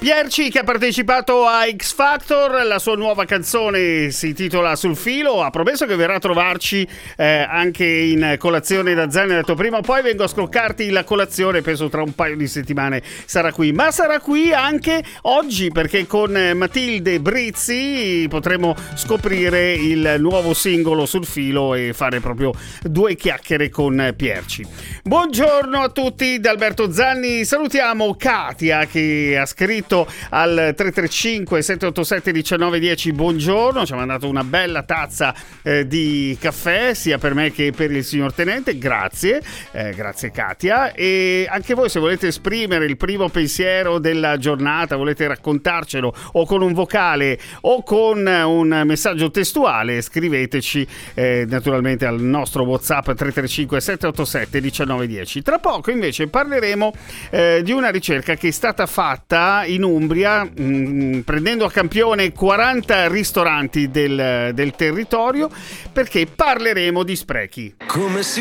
Pierci, che ha partecipato a X Factor, la sua nuova canzone si intitola Sul filo, ha promesso che verrà a trovarci anche in colazione da Zanni, ha detto prima o poi vengo a scroccarti la colazione, penso tra un paio di settimane sarà qui, ma sarà qui anche oggi perché con Matilde Brizzi potremo scoprire il nuovo singolo Sul filo e fare proprio due chiacchiere con Pierci. Buongiorno a tutti da Alberto Zanni, salutiamo Katia che ha scritto al 335 787 1910 buongiorno, ci ha mandato una bella tazza di caffè sia per me che per il signor Tenente, grazie Katia. E anche voi, se volete esprimere il primo pensiero della giornata, volete raccontarcelo o con un vocale o con un messaggio testuale, scriveteci naturalmente al nostro WhatsApp 335 787 1910. Tra poco invece parleremo di una ricerca che è stata fatta in Umbria, prendendo a campione 40 ristoranti del territorio, perché parleremo di sprechi. Come si